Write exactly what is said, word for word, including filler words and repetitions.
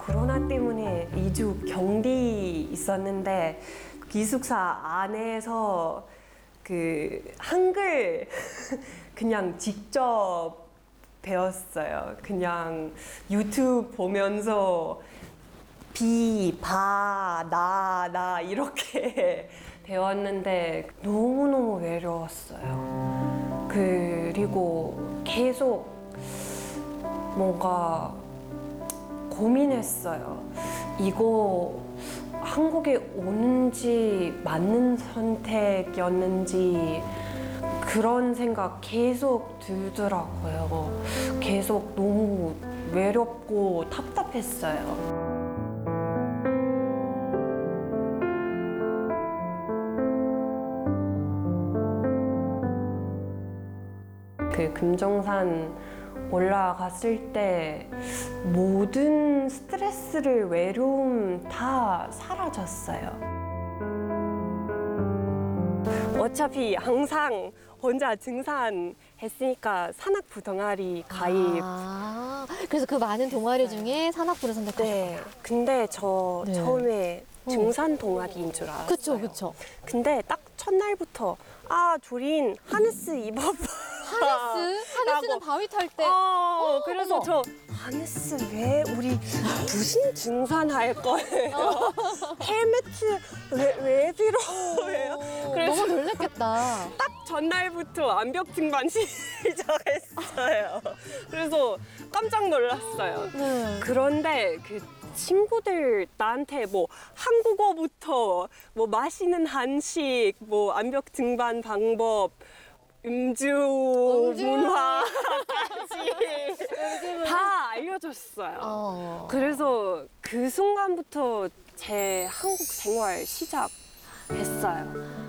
코로나 때문에 이 주 격리 있었는데 기숙사 안에서 그 한글 그냥 직접 배웠어요. 그냥 유튜브 보면서 비, 바, 나, 나 이렇게 배웠는데 너무너무 외로웠어요. 그리고 계속 뭔가 고민했어요. 이거 한국에 오는지 맞는 선택이었는지 그런 생각 계속 들더라고요. 계속 너무 외롭고 답답했어요. 그 금정산 올라갔을 때 모든 스트레스를 외로움 다 사라졌어요. 어차피 항상 혼자 등산했으니까 산악부 동아리 가입. 아, 그래서 그 많은 동아리 중에 산악부를 선택하셨어요. 네. 근데 저 네. 처음에 등산 동아리인 줄 알았어요. 그쵸, 그쵸. 근데 딱 첫날부터 아, 조린 하네스 입어봐. 하네스? 하네스는 라고. 바위 탈 때. 어, 그래서 어머. 저 하네스 왜 우리 무슨 등산할 거예요? 헬메트 왜, 왜 필요해요? 그래서 너무 놀랬겠다. 딱 전날부터 암벽 등반 시작했어요. 그래서 깜짝 놀랐어요. 네. 그런데 그 친구들 나한테 뭐 한국어부터 뭐 맛있는 한식, 뭐 암벽 등반 방법, 음주, 음주. 문화까지 다 알려줬어요. 어. 그래서 그 순간부터 제 한국 생활 시작했어요.